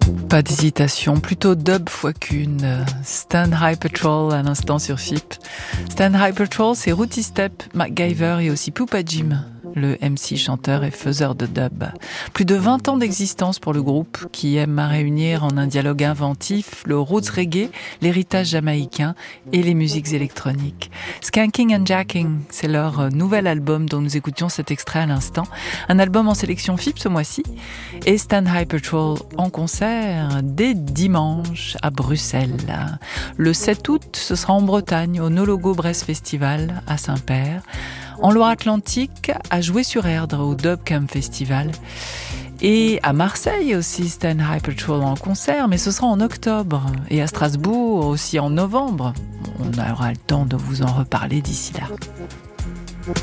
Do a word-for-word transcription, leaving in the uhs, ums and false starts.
Pas d'hésitation, plutôt dub fois qu'une. Stand High Patrol à l'instant sur F I P. Stand High Patrol, c'est Rooty Step, MacGyver et aussi Poupa Jim, le M C, chanteur et faiseur de dub. Plus de vingt ans d'existence pour le groupe qui aime à réunir en un dialogue inventif le roots reggae, l'héritage jamaïcain et les musiques électroniques. Skanking and Jacking, c'est leur nouvel album dont nous écoutions cet extrait à l'instant. Un album en sélection F I P ce mois-ci et Stand High Patrol en concert dès dimanche à Bruxelles. Le sept août, ce sera en Bretagne au No Logo Brest Festival à Saint-Père. En Loire-Atlantique, à Jouer-sur-Erdre au Dub Camp Festival. Et à Marseille aussi, Stand High Patrol en concert, mais ce sera en octobre. Et à Strasbourg aussi en novembre. On aura le temps de vous en reparler d'ici là.